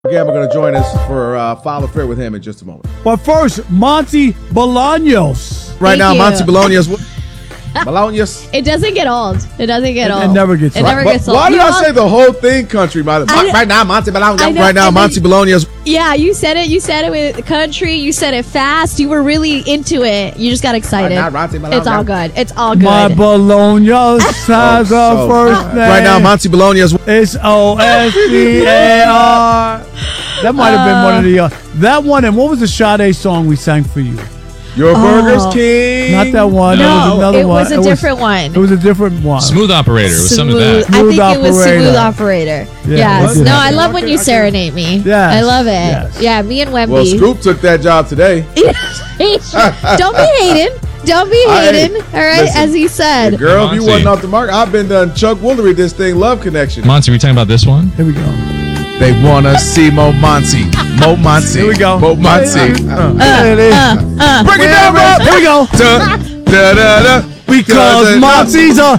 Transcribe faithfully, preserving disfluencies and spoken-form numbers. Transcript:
Gamble going to join us for uh, Follow Fair with him in just a moment. But first, Monty Bolaños. Right Thank now, you. Monty Bolaños. Bolaños. It doesn't get old. It doesn't get It- old. it never gets It old. never But gets old. why did You I all- say the whole thing country? By the, I know- right now, Monty Bolaños. I know, Right now, and then- Monty Bolaños. Yeah, you said it. You said it with country. You said it fast. You were really into it. You just got excited. Right now, Monty Bolaños. It's all good. It's all good. My Bolaños has Oh, a so- first name. Right now, Monty Bolaños. It's O S C A R. That might have been one of the. Uh, that one, and what was the Sade song we sang for you? Your burger's Oh. king. Not that one. No, there was another it one. was a different one. It was a different one. Smooth Operator. It was some of that. I think Smooth it was Operator. Smooth Operator. Yeah, yes. it did No, have I that. love when you serenade me. Yes, I love it. yes. Yeah, me and Wemby. Well, Scoop took that job today. Don't be hating. Don't be I- hating. All right, listen, as he said. Girl, if you Monty. wasn't off the mark, I've been done Chuck Woolery this thing, Love Connection. Monty, we talking about this one? Here we go. They want to see Mo Monty. Mo Monty. Here we go. Mo Monty. Uh, there it is. Uh, uh. Break it down, bro. Here we go. Da, da, da, da. Because Monty's a